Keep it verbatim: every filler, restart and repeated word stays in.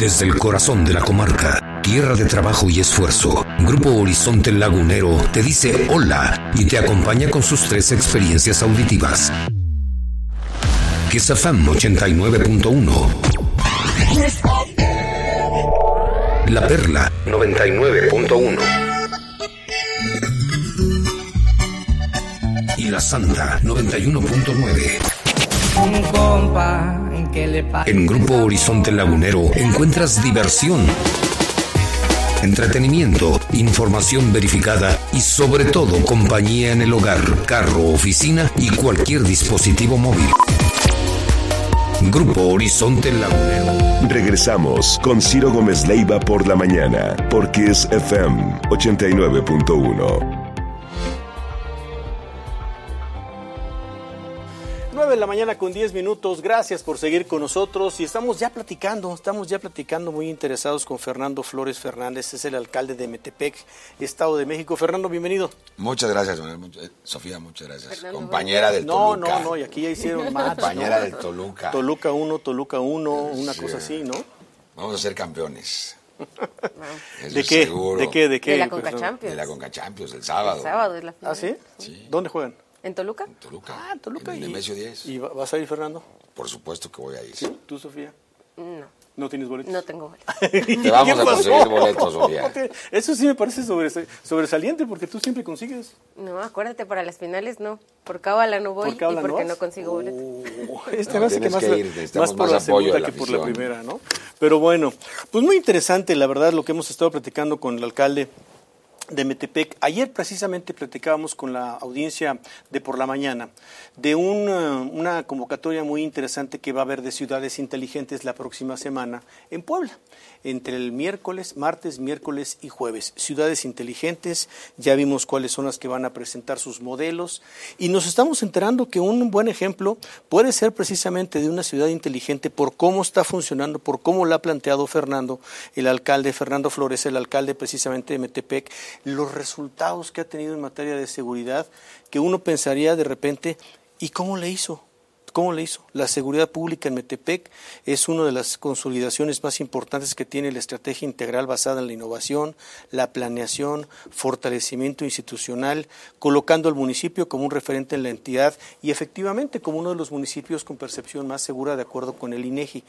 Desde el corazón de la comarca, tierra de trabajo y esfuerzo, Grupo Horizonte Lagunero te dice hola y te acompaña con sus tres experiencias auditivas. Kiss F M ochenta y nueve punto uno. La Perla noventa y nueve punto uno. Y La Santa noventa y uno punto nueve. Un compa que le pasa. En Grupo Horizonte Lagunero encuentras diversión, entretenimiento, información verificada y sobre todo compañía en el hogar, carro, oficina y cualquier dispositivo móvil. Grupo Horizonte Lagunero. Regresamos con Ciro Gómez Leiva por la mañana, por Kiss F M ochenta y nueve punto uno. nueve de la mañana con diez minutos, gracias por seguir con nosotros y estamos ya platicando, estamos ya platicando muy interesados con Fernando Flores Fernández, es el alcalde de Metepec, Estado de México. Fernando, bienvenido. Muchas gracias, Sofía, muchas gracias. Fernando, compañera del no, Toluca. No, no, y aquí ya hicieron más. Compañera ¿no? del Toluca. Toluca uno, Toluca uno, Sí. Una cosa así, ¿no? Vamos a ser campeones. ¿De qué? Seguro. ¿De qué? ¿De qué? De la Conca Champions. De la Conca Champions, el sábado. El sábado es la final. ¿Ah, sí? Sí. ¿Dónde juegan? ¿En Toluca? En Toluca. Ah, en Toluca. En el Nemesio diez. ¿Y vas a ir, Fernando? Por supuesto que voy a ir. ¿Sí? ¿Tú, Sofía? No. ¿No tienes boletos? No tengo boletos. Te vamos a conseguir boletos, Sofía. Eso sí me parece sobres sobresaliente porque tú siempre consigues. No, acuérdate, para las finales no. Por cábala no voy ¿Por y porque no, no consigo boletos. Oh, este no, hace que más, que ir, más por más la apoyo segunda de la que por la afición. primera, ¿no? Pero bueno, pues muy interesante, la verdad, lo que hemos estado platicando con el alcalde de Metepec. Ayer precisamente platicábamos con la audiencia de por la mañana de un, una convocatoria muy interesante que va a haber de ciudades inteligentes la próxima semana en Puebla, entre el miércoles, martes, miércoles y jueves. Ciudades inteligentes, ya vimos cuáles son las que van a presentar sus modelos y nos estamos enterando que un buen ejemplo puede ser precisamente de una ciudad inteligente por cómo está funcionando, por cómo la ha planteado Fernando, el alcalde Fernando Flores, el alcalde precisamente de Metepec, los resultados que ha tenido en materia de seguridad, que uno pensaría de repente, ¿y cómo le hizo? ¿Cómo le hizo? La seguridad pública en Metepec es una de las consolidaciones más importantes que tiene la estrategia integral basada en la innovación, la planeación, fortalecimiento institucional, colocando al municipio como un referente en la entidad y efectivamente como uno de los municipios con percepción más segura de acuerdo con el INEGI.